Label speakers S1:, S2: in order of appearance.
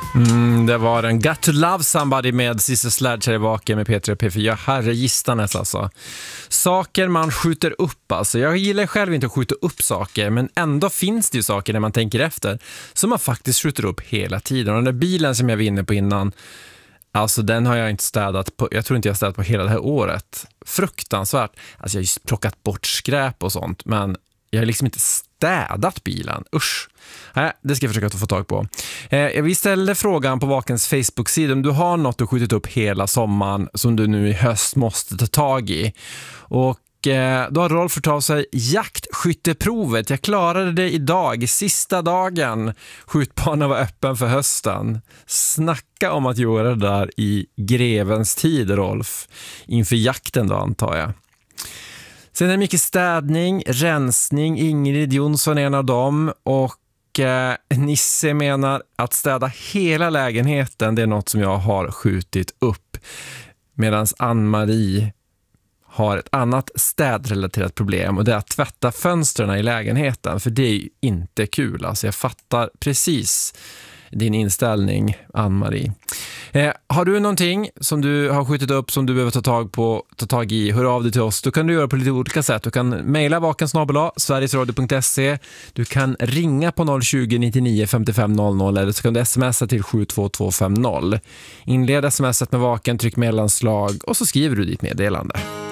S1: Det var en Got to Love Somebody med Sister Sledge här i Vaken med Peter och P4. Ja, herre gistanes alltså. Saker man skjuter upp alltså. Jag gillar själv inte att skjuta upp saker, men ändå finns det ju saker när man tänker efter som man faktiskt skjuter upp hela tiden. Och den där bilen som jag var inne på innan, alltså den har jag inte städat på, jag tror inte jag har städat på hela det här året. Fruktansvärt. Alltså jag har ju plockat bort skräp och sånt, men jag har liksom inte städat bilen. Usch. Nej, det ska jag försöka få tag på. Vi ställde frågan på Vakens Facebook-sida om du har något du skjutit upp hela sommaren som du nu i höst måste ta tag i. Och då har Rolf fått av sig jaktskytteprovet. Jag klarade det idag, sista dagen. Skjutbanan var öppen för hösten. Snacka om att göra det där i grevens tid, Rolf. Inför jakten då, antar jag. Sen är det mycket städning, rensning. Ingrid Jonsson är en av dem. Och Nisse menar att städa hela lägenheten, det är något som jag har skjutit upp. Medan Ann-Marie har ett annat städrelaterat problem, och det är att tvätta fönstren i lägenheten, för det är ju inte kul. Alltså jag fattar precis din inställning, Ann-Marie. Har du någonting som du har skjutit upp som du behöver ta tag i, hör av dig till oss. Du kan du göra på lite olika sätt. Du kan mejla vakensnabel@sverigesradio.se. Du kan ringa på 020 99 55 00, eller så kan du smsa till 72250. Inled smsat med Vaken, tryck mellanslag och så skriver du ditt meddelande.